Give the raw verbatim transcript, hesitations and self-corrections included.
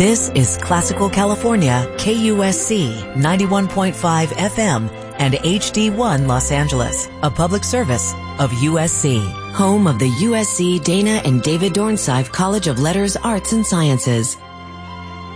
This is Classical California, K U S C ninety-one point five F M and H D one Los Angeles, a public service of U S C. Home of the U S C Dana and David Dornsife College of Letters, Arts and Sciences.